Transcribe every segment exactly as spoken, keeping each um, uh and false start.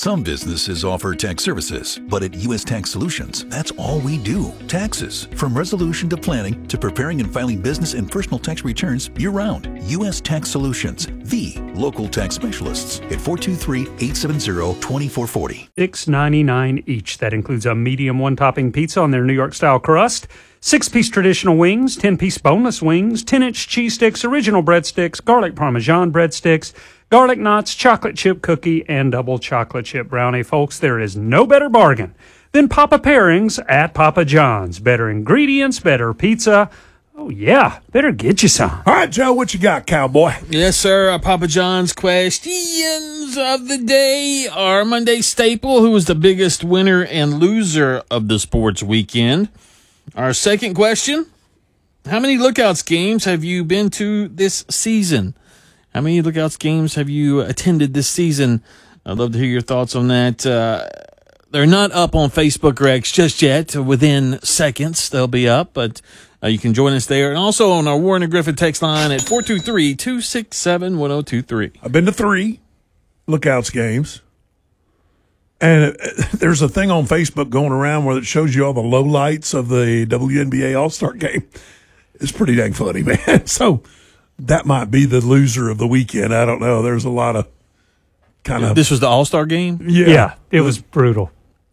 Some businesses offer tax services, but at U S Tax Solutions, that's all we do. Taxes. From resolution to planning to preparing and filing business and personal tax returns year-round. U S Tax Solutions, the local tax specialists at four two three, eight seven zero, two four four zero. six ninety-nine each. That includes a medium one-topping pizza on their New York-style crust, six-piece traditional wings, ten-piece boneless wings, ten-inch cheese sticks, original breadsticks, garlic parmesan breadsticks, garlic knots, chocolate chip cookie, and double chocolate chip brownie. Folks, there is no better bargain than Papa Pairings at Papa John's. Better ingredients, better pizza. Oh, yeah, better get you some. All right, Joe, what you got, cowboy? Yes, sir. Our Papa John's questions of the day. Our Monday staple, who was the biggest winner and loser of the sports weekend? Our second question, how many Lookouts games have you been to this season? How many Lookouts games have you attended this season? I'd love to hear your thoughts on that. Uh, they're not up on Facebook or X just yet. Within seconds, they'll be up, but uh, you can join us there. And also on our Warren and Griffin text line at four two three, two six seven, one zero two three. I've been to three Lookouts games. And there's a thing on Facebook going around where it shows you all the lowlights of the W N B A All-Star game. It's pretty dang funny, man. So that might be the loser of the weekend. I don't know. There's a lot of kind of. This was the All-Star game? Yeah. Yeah, it was brutal.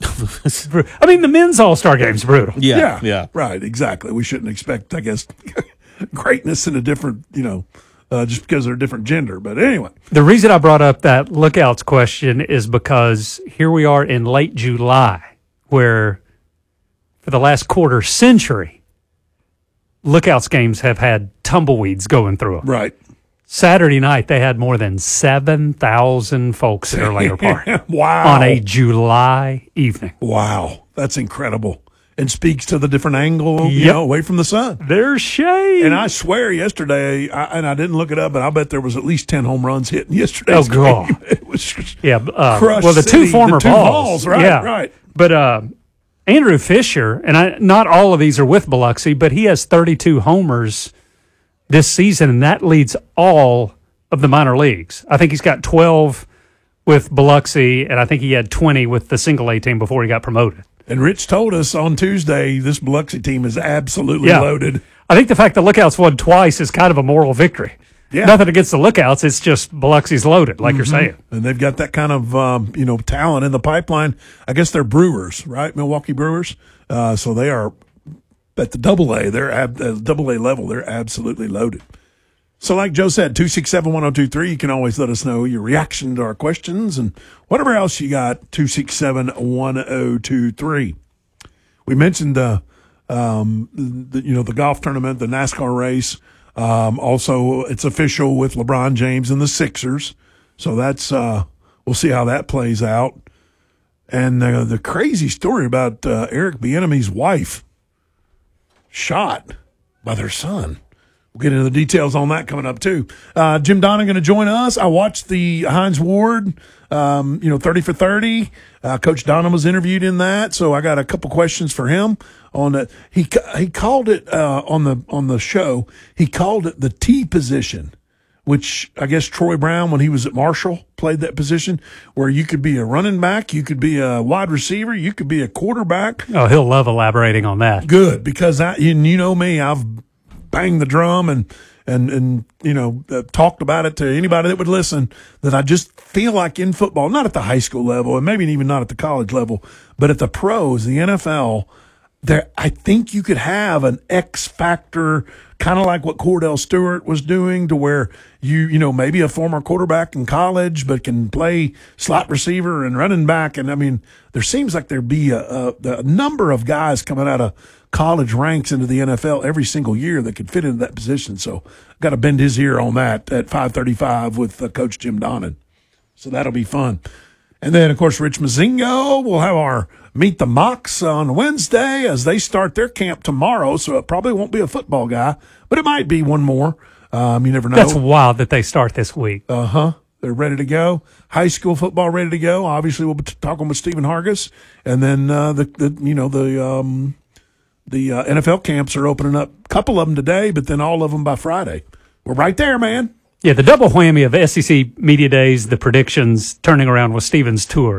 I mean, the men's All-Star game's brutal. Yeah, Yeah. yeah. Right. Exactly. We shouldn't expect, I guess, greatness in a different, you know, uh, just because they're a different gender. But anyway. The reason I brought up that Lookouts question is because here we are in late July, where for the last quarter century, Lookouts games have had tumbleweeds going through them. Right. Saturday night, they had more than seven thousand folks at Orlando Park. Wow. On a July evening. Wow. That's incredible. And speaks to the different angle, you Yep. know, away from the sun. There's shade. And I swear yesterday, I, and I didn't look it up, but I bet there was at least ten home runs hit in yesterday's Oh, God. game. It was just yeah, uh, Crush well, the City, two former the two balls. balls, right, yeah. right. But uh, Andrew Fisher, and I, not all of these are with Biloxi, but he has thirty-two homers this season, and that leads all of the minor leagues. I think he's got twelve with Biloxi, and I think he had twenty with the single A team before he got promoted. And Rich told us on Tuesday this Biloxi team is absolutely Yeah. loaded. I think the fact the Lookouts won twice is kind of a moral victory. Yeah. Nothing against the Lookouts. It's just Biloxi's loaded, like you're saying. And they've got that kind of, um, you know, talent in the pipeline. I guess they're Brewers, right? Milwaukee Brewers. Uh, so they are at the double A. They're at the double A level. They're absolutely loaded. So like Joe said, two six seven, one zero two three, you can always let us know your reaction to our questions and whatever else you got, two six seven, one zero two three. We mentioned the, um, the, you know, the golf tournament, the NASCAR race. Um, also, it's official with LeBron James and the Sixers. So that's, uh, we'll see how that plays out. And uh, the crazy story about uh, Eric Bieniemy's wife shot by their son. We'll get into the details on that coming up, too. Uh, Jim Donnan going to join us. I watched the Hines Ward, um, you know, thirty for thirty. Uh, Coach Donnan was interviewed in that, so I got a couple questions for him on that. He he called it uh, on the on the show. He called it the T position, which I guess Troy Brown, when he was at Marshall, played that position where you could be a running back, you could be a wide receiver, you could be a quarterback. Oh, he'll love elaborating on that. Good, because I, you, you know me, I've banged the drum and, and, and, you know, uh, talked about it to anybody that would listen, that I just feel like in football, not at the high school level and maybe even not at the college level, but at the pros, the N F L, there, I think you could have an X factor, kind of like what Cordell Stewart was doing, to where you, you know, maybe a former quarterback in college, but can play slot receiver and running back. And I mean, there seems like there'd be a, a, a number of guys coming out of college ranks into the N F L every single year that could fit into that position. So got to bend his ear on that at five thirty-five with uh, Coach Jim Donnan. So that'll be fun. And then, of course, Rich Mazingo. We'll have our Meet the Mocs on Wednesday as they start their camp tomorrow. So it probably won't be a football guy, but it might be one more. Um, you never know. That's wild that they start this week. Uh-huh. They're ready to go. High school football ready to go. Obviously, we'll be talking with Stephen Hargis. And then, uh, the, the you know, the um, the uh, N F L camps are opening up. A couple of them today, but then all of them by Friday. We're right there, man. Yeah, the double whammy of S E C Media Days, the predictions, turning around with Stephen's tour.